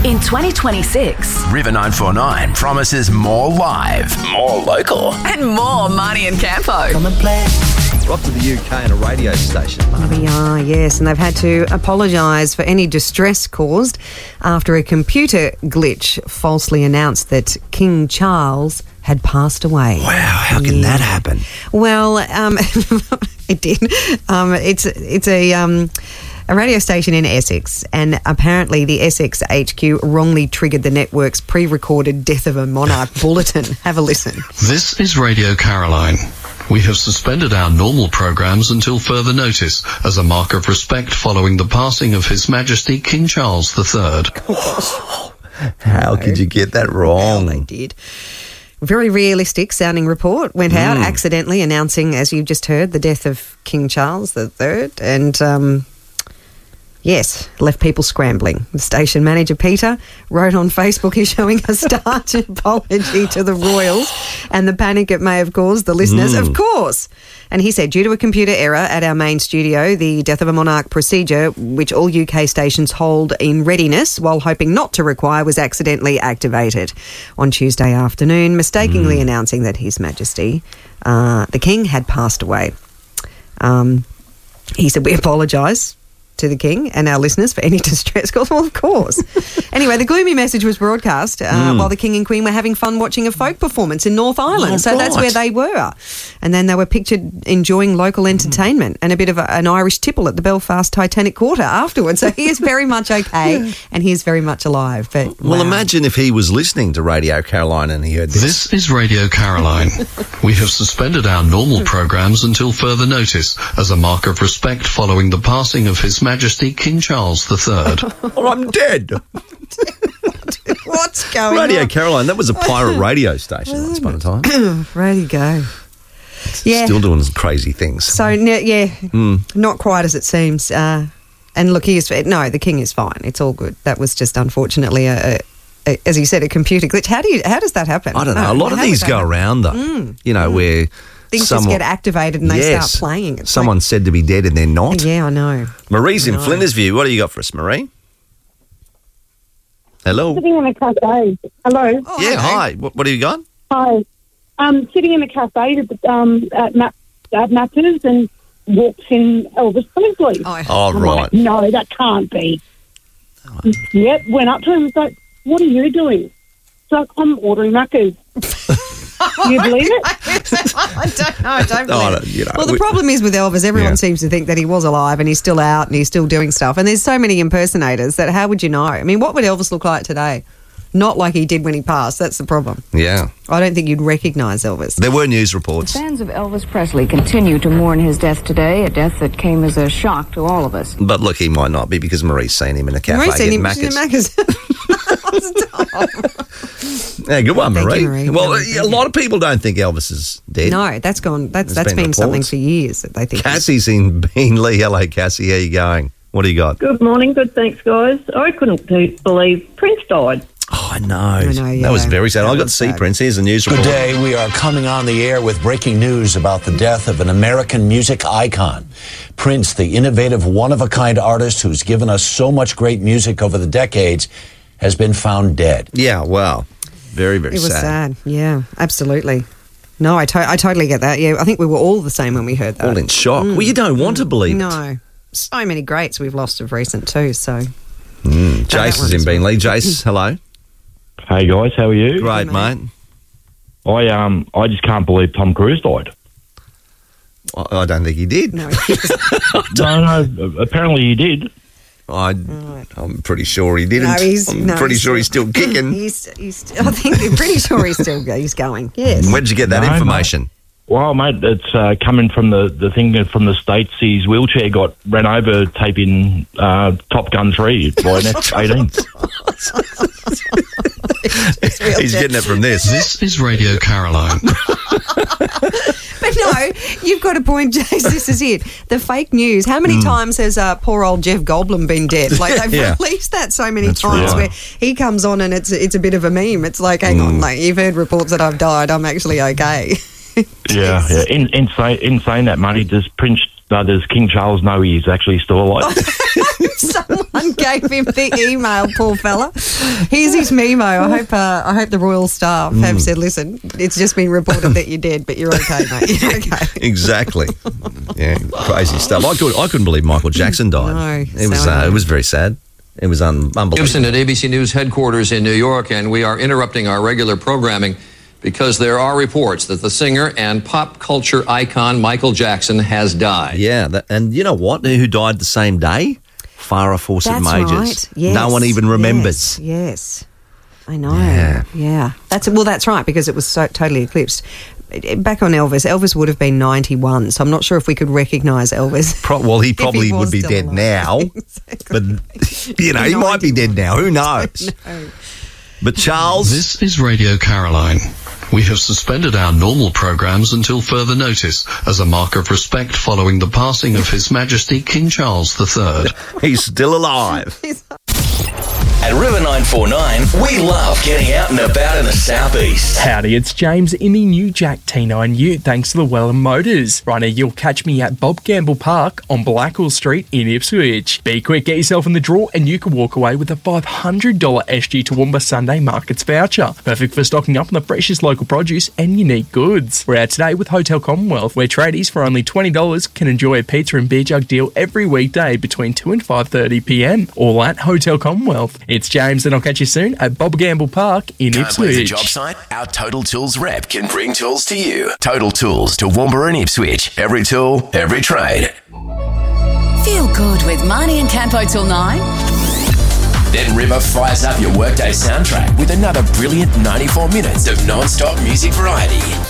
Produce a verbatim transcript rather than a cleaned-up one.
in twenty twenty-six. River nine four nine promises more live, more local, And more Marnie and Campo. Come and play. We're off to the U K and a radio station. We are, yes, and they've had to apologise for any distress caused after a computer glitch falsely announced that King Charles had passed away. Wow, how can Yeah. that happen? Well, um, it did. Um, it's it's a um, a radio station in Essex, and apparently the Essex H Q wrongly triggered the network's pre-recorded Death of a Monarch bulletin. Have a listen. This is Radio Caroline. We have suspended our normal programmes until further notice as a mark of respect following the passing of His Majesty King Charles the Third. How could you get that wrong? Well, they did. Very realistic sounding report went out Mm. accidentally announcing, as you've just heard, the death of King Charles the Third, and um, yes, left people scrambling. The station manager, Peter, wrote on Facebook issuing a starch apology to the royals and the panic it may have caused the listeners. Mm. Of course. And he said, due to a computer error at our main studio, the Death of a Monarch procedure, which all U K stations hold in readiness while hoping not to require, was accidentally activated on Tuesday afternoon, mistakenly Mm. announcing that His Majesty, uh, the King, had passed away. Um, he said, we apologise to the King and our listeners for any distress calls. Well, of course. Anyway, the gloomy message was broadcast uh, Mm. while the King and Queen were having fun watching a folk performance in North Island. Oh, so that's right. where they were. And then they were pictured enjoying local entertainment and a bit of a, an Irish tipple at the Belfast Titanic Quarter afterwards. So he is very much okay and he is very much alive. But Well, wow. imagine if he was listening to Radio Caroline and he heard this. This is Radio Caroline. We have suspended our normal programmes until further notice as a mark of respect following the passing of His Majesty King Charles the Third. Oh, I'm dead. What's going Radio on? Caroline, that was a pirate radio station once upon a time. Ready to go. Yeah. Still doing some crazy things. So, n- yeah, Mm. not quite as it seems. Uh, and look, he is, no, the King is fine. It's all good. That was just unfortunately, a, a, a, as you said, a computer glitch. How do you? How does that happen? I don't know. Oh, a lot of how these would that go happen? around, though. Mm. You know, where Things someone, just get activated and they Yes. start playing. It's Someone's said to be dead and they're not. like, yeah, I know. Marie's in No. Flinders View. What do you got for us, Marie? Hello. Sitting in a cafe. Hello. Oh, yeah, hello. hi. What, what have you got? Hi. Um, sitting in a cafe um, at, Ma- at Matters and walks in Elvis Presley. Oh, Oh, I'm right. like, no, that can't be. Yep, went up to him and was like, what are you doing? It's like, I'm ordering Macca's. Do you believe it? I don't know. I don't Oh, I believe don't- it. you know, well, the we- problem is with Elvis, everyone Yeah. seems to think that he was alive and he's still out and he's still doing stuff. And there's so many impersonators that how would you know? I mean, what would Elvis look like today? Not like he did when he passed. That's the problem. Yeah. I don't think you'd recognise Elvis. There were news reports. Fans of Elvis Presley continue to mourn his death today, a death that came as a shock to all of us. But look, he might not be because Marie's seen him in a cafe Marie's seen getting him she's Macca's. in Macca's. Stop. Yeah, good one, Thank Marie. you, Marie. Well, No, a thank lot of people don't think Elvis is dead. No, that's gone. That's There's that's been been, something reports. for years that they think. Cassie's in Beanley. Hello, Cassie. How you going? What do you got? Good morning. Good, thanks, guys. I couldn't be- believe Prince died. Oh, I know. I know, That yeah. was very sad. That I got to was see sad. Prince. Here's a news report. Good day. We are coming on the air with breaking news about the death of an American music icon. Prince, the innovative, one-of-a-kind artist who's given us so much great music over the decades, has been found dead. Yeah, wow. Very, very It was sad. sad. Yeah, absolutely. No, I, to- I totally get that. Yeah, I think we were all the same when we heard that. All in shock. Well, you don't want to believe it. No. So many greats we've lost of recent too, so. Mm. that Jace is one in as well. Beanley. Jace, hello. Hey guys, how are you? Great, Hey, mate. mate. I um I just can't believe Tom Cruise died. I I don't think he did. No, he No, no. Apparently he did. I, I'm pretty sure he didn't. No, he's- I'm no, pretty he's sure he's still kicking. he's, he's, I think, I'm pretty sure he's still he's going. Yes. Where did you get that No, information? Well, mate, it's uh, coming from the, the thing from the States. His wheelchair got ran over taping uh, Top Gun three by an F eighteen. He's getting it from this. This is Radio Caroline. But no, you've got a point, Jace. This is it. The fake news. How many times has uh, poor old Jeff Goldblum been dead? Like they've Yeah. released that so many That's times right. where he comes on and it's it's a bit of a meme. It's like, hang on, like you've heard reports that I've died. I'm actually okay. Yeah, yeah. In, in, say, in saying that, Marty, does Prince No, does King Charles know he's actually still alive? Someone gave him the email, poor fella. Here's his memo. I hope uh, I hope the royal staff have Mm. said, listen, it's just been reported that you're dead, but you're okay, mate. You're okay. Exactly. Yeah, crazy stuff. I, could, I couldn't believe Michael Jackson died. No, it was so uh, it was very sad. It was un- unbelievable. Gibson at A B C News headquarters in New York, and we are interrupting our regular programming because there are reports that the singer and pop culture icon Michael Jackson has died. Yeah, that, and you know what? Who died the same day? Farrah Fawcett That's Majors. right. Yes. No one even remembers. Yes, yes. I know. Yeah. Yeah. That's well. That's right, because it was so totally eclipsed. Back on Elvis, Elvis would have been ninety-one, so I'm not sure if we could recognise Elvis. Pro- well, he if probably he was would be still dead alive. now, Exactly. but you know he might be dead now. Who knows? No. But Charles, This is Radio Caroline. We have suspended our normal programs until further notice as a mark of respect following the passing of His Majesty King Charles the Third. he's still alive. At River nine four nine, we love getting out and about in the southeast. Howdy, it's James in the new Jack T nine Ute, thanks to the Welland Motors. Right now, you'll catch me at Bob Gamble Park on Blackwell Street in Ipswich. Be quick, get yourself in the draw, and you can walk away with a five hundred dollars S G Toowoomba Sunday Markets voucher. Perfect for stocking up on the freshest local produce and unique goods. We're out today with Hotel Commonwealth, where tradies for only twenty dollars can enjoy a pizza and beer jug deal every weekday between two and five thirty p m, all at Hotel Commonwealth. It's James, and I'll catch you soon at Bob Gamble Park in Can't leave the Ipswich. job site? Our Total Tools rep can bring tools to you. Total Tools to Toowoomba and Ipswich. Every tool, every trade. Feel good with Marnie and Campo till nine. Then River fires up your workday soundtrack with another brilliant ninety-four minutes of non-stop music variety.